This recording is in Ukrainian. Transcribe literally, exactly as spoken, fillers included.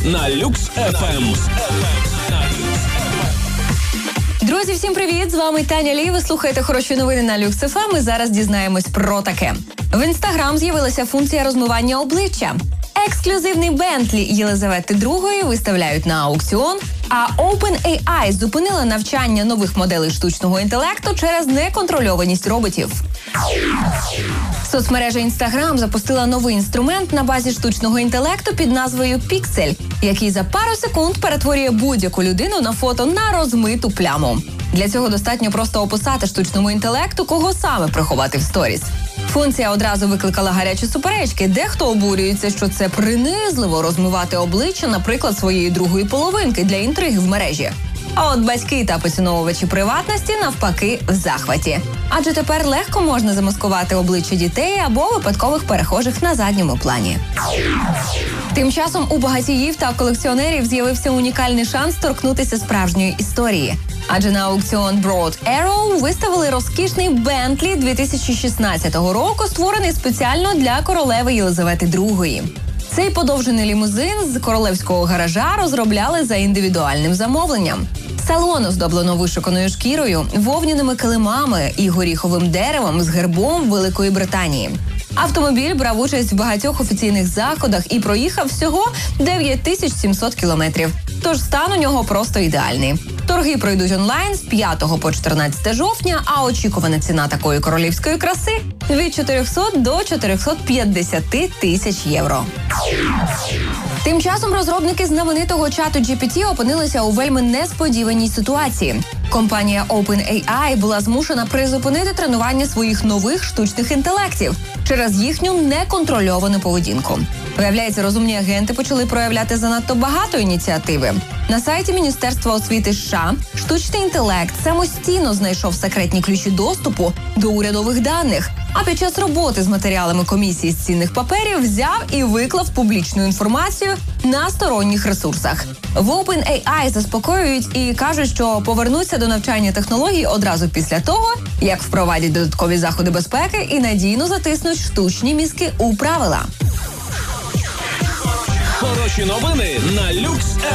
на Люкс еф ем. Друзі, всім привіт! З вами Таня Лі. Ви слухаєте хороші новини на Люкс еф ем. І зараз дізнаємось про таке. В Інстаграм з'явилася функція розмивання обличчя. Ексклюзивний Бентлі Єлизавети другої виставляють на аукціон, а OpenAI зупинила навчання нових моделей штучного інтелекту через неконтрольованість роботів. Соцмережа Instagram запустила новий інструмент на базі штучного інтелекту під назвою Pixel, який за пару секунд перетворює будь-яку людину на фото на розмиту пляму. Для цього достатньо просто описати штучному інтелекту, кого саме приховати в сторіс. Функція одразу викликала гарячі суперечки. Дехто обурюється, що це принизливо розмивати обличчя, наприклад, своєї другої половинки для інтриги в мережі. А от батьки та поціновувачі приватності навпаки в захваті. Адже тепер легко можна замаскувати обличчя дітей або випадкових перехожих на задньому плані. Тим часом у багатіїв та колекціонерів з'явився унікальний шанс торкнутися справжньої історії. Адже на аукціон Broad Arrow виставили розкішний Бентлі дві тисячі шістнадцятого року, створений спеціально для королеви Єлизавети другої. Цей подовжений лімузин з королевського гаража розробляли за індивідуальним замовленням. Салон оздоблено вишуканою шкірою, вовняними килимами і горіховим деревом з гербом Великої Британії. Автомобіль брав участь в багатьох офіційних заходах і проїхав всього дев'ять тисяч сімсот кілометрів. Тож стан у нього просто ідеальний. Торги пройдуть онлайн з п'ятого по чотирнадцяте жовтня, а очікувана ціна такої королівської краси – від чотирьохсот до чотирьохсот п'ятдесят тисяч євро. Тим часом розробники знаменитого чату джі пі ті опинилися у вельми несподіваній ситуації. Компанія OpenAI була змушена призупинити тренування своїх нових штучних інтелектів через їхню неконтрольовану поведінку. Виявляється, розумні агенти почали проявляти занадто багато ініціативи. На сайті Міністерства освіти США штучний інтелект самостійно знайшов секретні ключі доступу до урядових даних, а під час роботи з матеріалами комісії з цінних паперів взяв і виклав публічну інформацію на сторонніх ресурсах. В OpenAI заспокоюють і кажуть, що повернуться до навчання технологій одразу після того, як впровадять додаткові заходи безпеки і надійно затиснуть штучні мізки у правила. Хороші новини на Люкс еф ем.